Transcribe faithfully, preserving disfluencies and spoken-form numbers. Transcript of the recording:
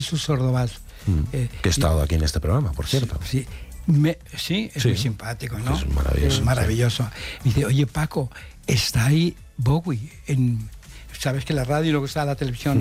Jesús Ordovás. Mm, eh, que ha estado y, aquí en este programa, por cierto. Sí, me, sí es sí. muy simpático, ¿no? Es maravilloso. Es maravilloso. Sí. Me dice, oye, Paco, está ahí Bowie. En, sabes que la radio y luego está la televisión